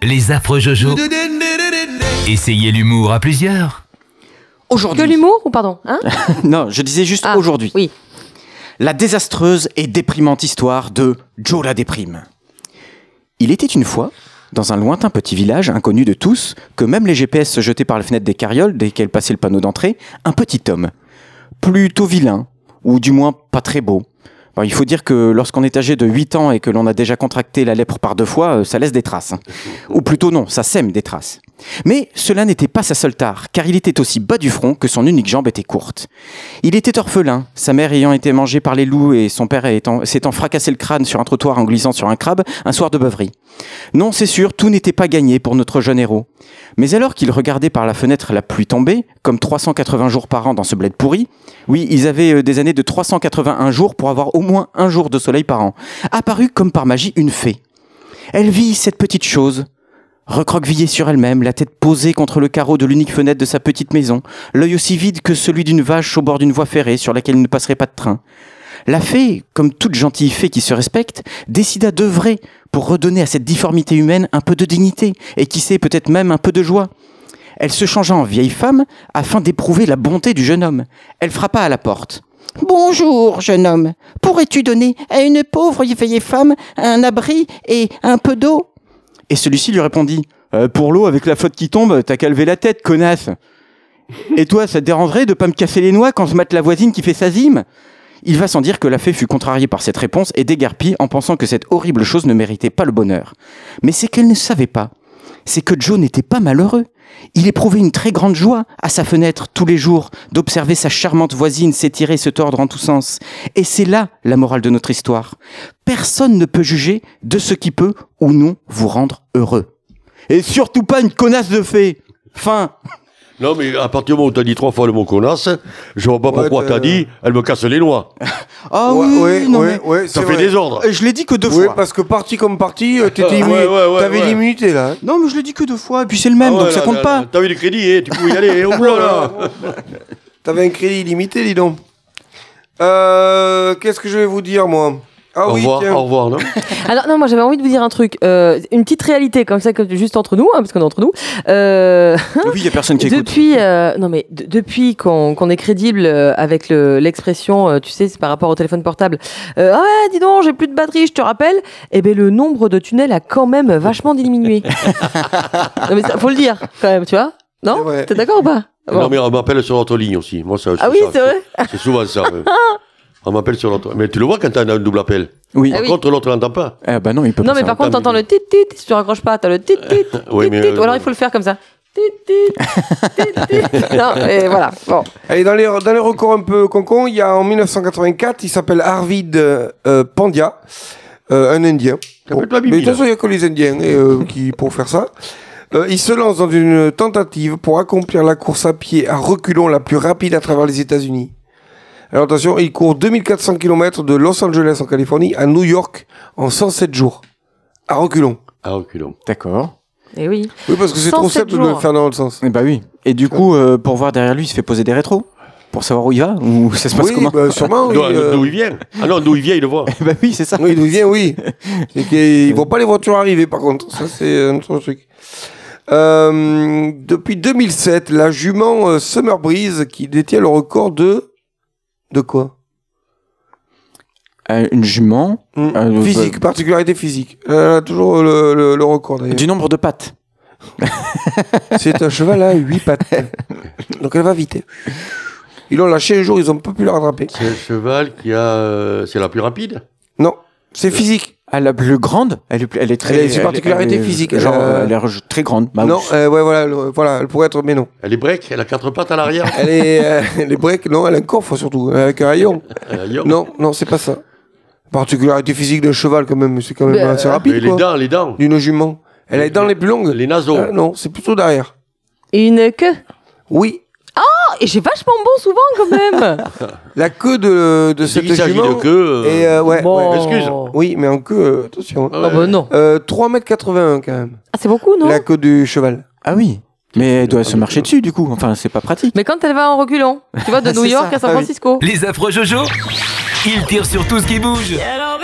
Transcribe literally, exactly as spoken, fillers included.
Les affreux Jojo. Essayez l'humour à plusieurs. Aujourd'hui. Que l'humour ou pardon hein Non, je disais juste ah, aujourd'hui. Oui. La désastreuse et déprimante histoire de Joe la déprime. Il était une fois, dans un lointain petit village inconnu de tous, que même les G P S se jetaient par la fenêtre des carrioles dès qu'elles passaient le panneau d'entrée, un petit homme. Plutôt vilain, ou du moins pas très beau. Bon, il faut dire que lorsqu'on est âgé de huit ans et que l'on a déjà contracté la lèpre par deux fois, ça laisse des traces. Hein. Ou plutôt non, ça sème des traces. Mais cela n'était pas sa seule tare, car il était aussi bas du front que son unique jambe était courte. Il était orphelin, sa mère ayant été mangée par les loups et son père étant, s'étant fracassé le crâne sur un trottoir en glissant sur un crabe un soir de beuverie. Non, c'est sûr, tout n'était pas gagné pour notre jeune héros. Mais alors qu'il regardait par la fenêtre la pluie tomber, comme trois cent quatre-vingts jours par an dans ce bled pourri, oui, ils avaient des années de trois cent quatre-vingt-un jours pour avoir au moins un jour de soleil par an, apparut comme par magie une fée. Elle vit cette petite chose, recroquevillée sur elle-même, la tête posée contre le carreau de l'unique fenêtre de sa petite maison, l'œil aussi vide que celui d'une vache au bord d'une voie ferrée sur laquelle il ne passerait pas de train. La fée, comme toute gentille fée qui se respecte, décida d'œuvrer pour redonner à cette difformité humaine un peu de dignité, et qui sait peut-être même un peu de joie. Elle se changea en vieille femme afin d'éprouver la bonté du jeune homme. Elle frappa à la porte. « Bonjour, jeune homme. Pourrais-tu donner à une pauvre vieille femme un abri et un peu d'eau ?» Et celui-ci lui répondit euh, « Pour l'eau, avec la flotte qui tombe, t'as qu'à lever la tête, connasse. Et toi, ça te dérangerait de pas me casser les noix quand je mate la voisine qui fait sa zime ?» Il va sans dire que la fée fut contrariée par cette réponse et déguerpie en pensant que cette horrible chose ne méritait pas le bonheur. Mais c'est qu'elle ne savait pas. C'est que Joe n'était pas malheureux. Il éprouvait une très grande joie à sa fenêtre tous les jours d'observer sa charmante voisine s'étirer et se tordre en tous sens. Et c'est là la morale de notre histoire. Personne ne peut juger de ce qui peut ou non vous rendre heureux. Et surtout pas une connasse de fée. Fin. Non, mais à partir du moment où t'as dit trois fois le mot connasse, je vois pas ouais, pourquoi t'as dit elle me casse les noix. Ah ouais, oui, ouais, non ouais, mais ouais, ça c'est fait vrai. désordre. je l'ai dit que deux Oui, fois. parce que parti comme parti, euh, t'étais immu... ouais, ouais, ouais, t'avais ouais. l'immunité là. Hein. Non, mais je l'ai dit que deux fois, et puis c'est le même, Ah ouais, donc ça là, compte là, pas. là, T'as eu du crédit, eh, tu peux y aller. Oh là là. T'avais un crédit illimité, dis donc. Euh, qu'est-ce que je vais vous dire, moi? Ah Au oui, revoir, tiens. au revoir, non? Alors non, moi j'avais envie de vous dire un truc, euh, une petite réalité comme ça, comme juste entre nous, hein, parce qu'on est entre nous. Euh, Oui, il y a personne qui écoute. depuis, euh, non mais d- depuis qu'on, qu'on est crédible euh, avec le, l'expression, euh, tu sais, c'est par rapport au téléphone portable. Euh, ah ouais, dis donc, j'ai plus de batterie, je te rappelle. Eh ben le nombre de tunnels a quand même vachement diminué. Non mais ça, faut le dire quand même, tu vois? Non? C'est vrai. T'es d'accord ou pas? Bon. Non, mais on m'appelle sur l'autre ligne aussi. Moi, ça, Ah oui, ça, c'est vrai. C'est souvent ça. ouais. On m'appelle sur l'autre. Mais tu le vois quand t'as un double appel. Oui. Par Ah oui. contre, l'autre n'entend pas. Eh ben non, il peut Non pas mais par savoir. contre t'entends le tit tit, si tu raccroches pas, t'as le tit tit, Oui, tit, mais, tit. euh, Ou alors il faut le faire comme ça. Tit tit, tit, tit. Non, et voilà, bon. Allez, dans les, dans les records un peu concon, il y a en mille neuf cent quatre-vingt-quatre, il s'appelle Arvid euh, Pandya, euh, un Indien. Ça peut être la Mais de Bibi, toute façon, il n'y a que les Indiens et, euh, qui pour faire ça. Euh, il se lance dans une tentative pour accomplir la course à pied à reculons la plus rapide à travers les États-Unis. Alors attention, il court deux mille quatre cents kilomètres de Los Angeles en Californie à New York en cent sept jours. À reculons. Ah, reculons. D'accord. Et oui. Oui, parce que c'est cent trop sept simple de le jours. faire dans l'autre sens. Eh bah oui. Et du coup, euh, pour voir derrière lui, il se fait poser des rétros pour savoir où il va ou ça se passe Oui, comment bah, sûrement. oui, D'où euh, d'où il vient? Ah non, d'où il vient, il le voit. Eh bah oui, c'est ça. Oui, d'où il vient, oui. C'est qu'ils ne voient pas les voitures arriver, par contre. Ça, c'est un autre truc. Euh, depuis deux mille sept, la jument euh, Summer Breeze qui détient le record de... De quoi? Euh, une jument. Hmm. Euh, Physique, particularité physique. Elle a toujours le, le, le record, d'ailleurs. Du nombre de pattes. C'est un cheval à huit pattes. Donc elle va vite. Ils l'ont lâché un jour, ils n'ont pas pu la rattraper. C'est un cheval qui a. euh, C'est la plus rapide? Non, c'est physique. Ah, la plus grande, elle est, elle est très. Elle est- c'est une particularité elle est- physique, Genre, euh, elle a l'air très grande. Bah, non, oui. euh, ouais, voilà, le- voilà, elle pourrait être, mais non. Elle est break, elle a quatre pattes à l'arrière. Elle est, euh, elle est break, non, elle a un coffre surtout, avec un haillon. Euh, yo. Non, non, c'est pas ça. Particularité physique d'un cheval, quand même, c'est quand même Mais, assez euh, rapide, Mais les quoi. dents, les dents. D'une jument. Elle a les dents les plus longues. Les naseaux. Ah, non, c'est plutôt derrière. Une queue. Oui. Oh, et j'ai vachement bon souvent quand même. La queue de, de cette Dès qu'il s'agit jument. de queue. euh, Et, euh, ouais, Bon. ouais. Excuse. Oui, mais en queue, euh, attention. ah Oh ouais. bah non. Euh, trois mètres quatre-vingt-un, quand même. Ah, c'est beaucoup, non? La queue du cheval. Ah oui. Mais elle doit se marcher dessus, du coup. Enfin, c'est pas pratique. Mais quand elle va en reculant, tu vois, de New C'est York ça. à San Ah oui. Francisco. Les affreux Jojo, ils tirent sur tout ce qui bouge.